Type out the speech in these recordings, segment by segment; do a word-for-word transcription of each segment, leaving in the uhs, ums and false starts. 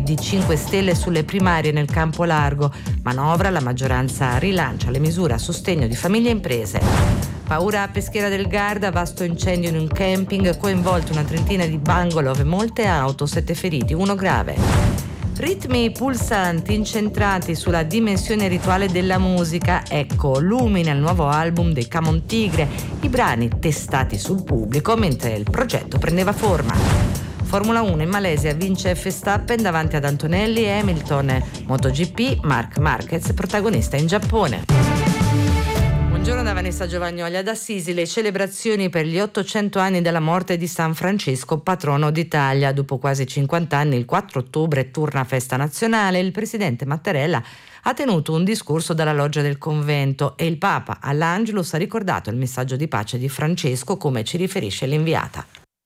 P D cinque Stelle sulle primarie nel campo largo. Manovra, la maggioranza rilancia le misure a sostegno di famiglie e imprese. Paura a Peschiera del Garda, vasto incendio in un camping, coinvolto una trentina di bungalow e molte auto, sette feriti, uno grave. Ritmi pulsanti incentrati sulla dimensione rituale della musica, ecco Lumina, il nuovo album dei Camon Tigre, i brani testati sul pubblico mentre il progetto prendeva forma. Formula uno in Malesia, vince Verstappen davanti ad Antonelli e Hamilton. MotoGP, Marc Marquez protagonista in Giappone. Buongiorno da Vanessa Giovagnoli. Ad Assisi le celebrazioni per gli ottocento anni della morte di San Francesco, patrono d'Italia. Dopo quasi cinquanta anni, il quattro ottobre torna festa nazionale. Il presidente Mattarella ha tenuto un discorso dalla loggia del convento e il Papa all'Angelus ha ricordato il messaggio di pace di Francesco, come ci riferisce l'inviata.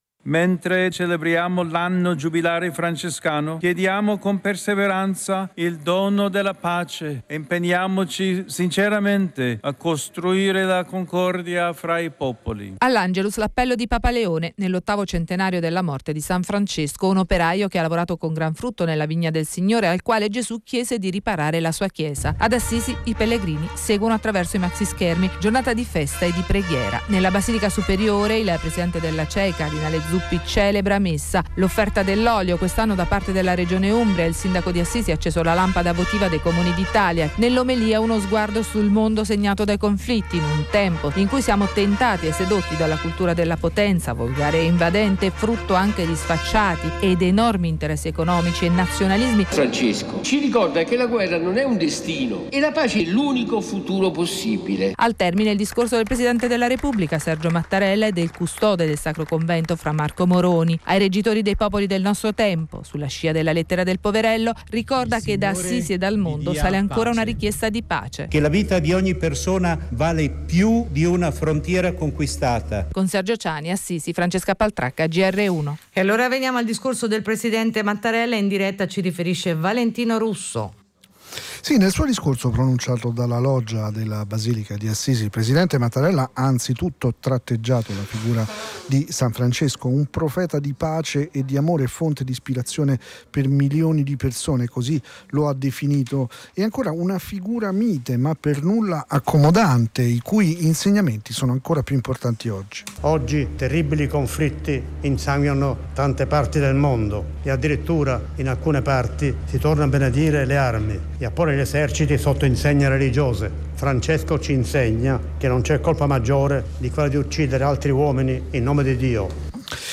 Mentre celebriamo l'anno giubilare francescano, chiediamo con perseveranza il dono della pace e impegniamoci sinceramente a costruire la concordia fra i popoli. All'Angelus l'appello di Papa Leone nell'ottavo centenario della morte di San Francesco, un operaio che ha lavorato con gran frutto nella vigna del Signore, al quale Gesù chiese di riparare la sua chiesa. Ad Assisi i pellegrini seguono attraverso i maxischermi, giornata di festa e di preghiera. Nella Basilica Superiore il presidente della C E I, Cardinale Zuppi, celebra messa. L'offerta dell'olio quest'anno da parte della Regione Umbria. Il sindaco di Assisi ha acceso la lampada votiva dei comuni d'Italia. Nell'omelia uno sguardo sul mondo segnato dai conflitti, in un tempo in cui siamo tentati e sedotti dalla cultura della potenza, volgare e invadente, frutto anche di sfacciati ed enormi interessi economici e nazionalismi. Francesco ci ricorda che la guerra non è un destino e la pace è l'unico futuro possibile. Al termine il discorso del Presidente della Repubblica Sergio Mattarella e del custode del Sacro Convento Fra Marco Moroni. Ai reggitori dei popoli del nostro tempo, sulla scia della lettera del Poverello, ricorda che da Assisi e dal mondo sale ancora una richiesta di pace. Che la vita di ogni persona vale più di una frontiera conquistata. Con Sergio Ciani, Assisi, Francesca Paltracca, G R uno. E allora veniamo al discorso del presidente Mattarella. In diretta ci riferisce Valentino Russo. Sì, nel suo discorso pronunciato dalla loggia della Basilica di Assisi, il presidente Mattarella ha anzitutto tratteggiato la figura di San Francesco, un profeta di pace e di amore, fonte di ispirazione per milioni di persone, così lo ha definito, e ancora una figura mite ma per nulla accomodante, i cui insegnamenti sono ancora più importanti oggi. Oggi terribili conflitti insanguinano tante parti del mondo e addirittura in alcune parti si torna a benedire le armi e a porre gli eserciti sotto insegne religiose. Francesco ci insegna che non c'è colpa maggiore di quella di uccidere altri uomini in nome di Dio.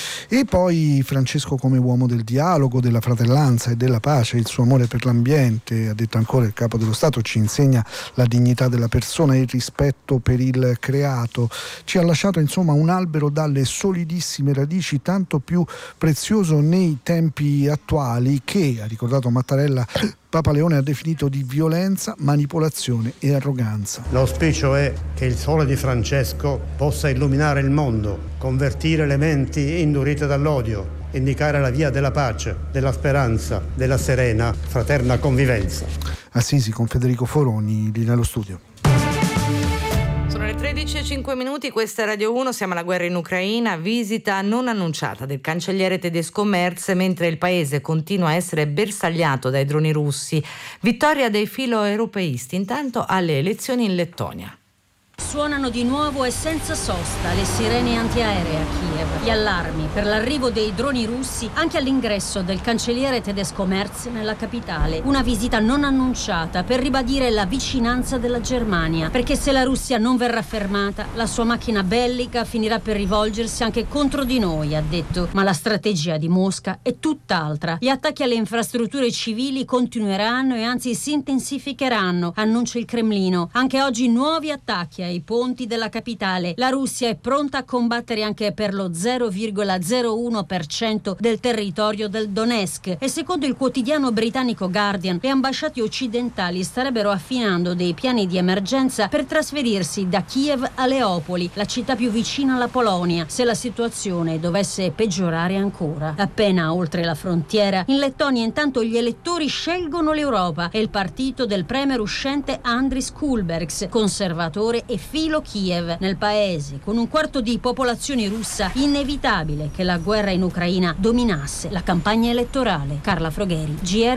E poi Francesco come uomo del dialogo, della fratellanza e della pace, il suo amore per l'ambiente, ha detto ancora il Capo dello Stato, ci insegna la dignità della persona e il rispetto per il creato. Ci ha lasciato insomma un albero dalle solidissime radici, tanto più prezioso nei tempi attuali, che, ha ricordato Mattarella, Papa Leone ha definito di violenza, manipolazione e arroganza. L'auspicio è che il sole di Francesco possa illuminare il mondo, convertire le menti indurite dall'odio, indicare la via della pace, della speranza, della serena, fraterna convivenza. Assisi con Federico Foroni, lì nello studio. Sono le tredici e cinque minuti, questa è Radio uno, siamo alla guerra in Ucraina, visita non annunciata del cancelliere tedesco Merz mentre il paese continua a essere bersagliato dai droni russi. Vittoria dei filo-europeisti intanto alle elezioni in Lettonia. Suonano di nuovo e senza sosta le sirene antiaeree a Kiev. Gli allarmi per l'arrivo dei droni russi anche all'ingresso del cancelliere tedesco Merz nella capitale. Una visita non annunciata per ribadire la vicinanza della Germania. Perché se la Russia non verrà fermata, la sua macchina bellica finirà per rivolgersi anche contro di noi, ha detto. Ma la strategia di Mosca è tutt'altra. Gli attacchi alle infrastrutture civili continueranno e anzi si intensificheranno, annuncia il Cremlino. Anche oggi nuovi attacchi ai ponti della capitale. La Russia è pronta a combattere anche per lo zero virgola zero uno per cento del territorio del Donetsk e secondo il quotidiano britannico Guardian le ambasciate occidentali starebbero affinando dei piani di emergenza per trasferirsi da Kiev a Leopoli, la città più vicina alla Polonia, se la situazione dovesse peggiorare ancora. Appena oltre la frontiera, in Lettonia intanto gli elettori scelgono l'Europa e il partito del premier uscente Andris Kulbergs, conservatore e filo Kiev. Nel paese, con un quarto di popolazione russa, inevitabile che la guerra in Ucraina dominasse la campagna elettorale. Carla Frogheri, G R